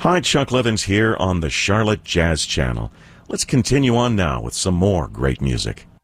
Hi, Chuck Levins here on the Charlotte Jazz Channel. Let's continue on now with some more great music.